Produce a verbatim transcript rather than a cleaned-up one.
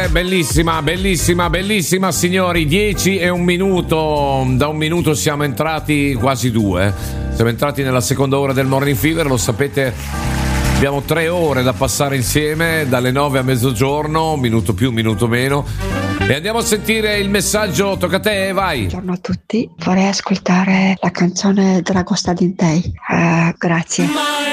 eh, bellissima, bellissima, bellissima signori, dieci e un minuto, da un minuto siamo entrati quasi due, siamo entrati nella seconda ora del Morning Fever, lo sapete, abbiamo tre ore da passare insieme, dalle nove a mezzogiorno, un minuto più, un minuto meno, e andiamo a sentire il messaggio, tocca a te, vai. Buongiorno a tutti, vorrei ascoltare la canzone Dragosta Dintei, uh, grazie.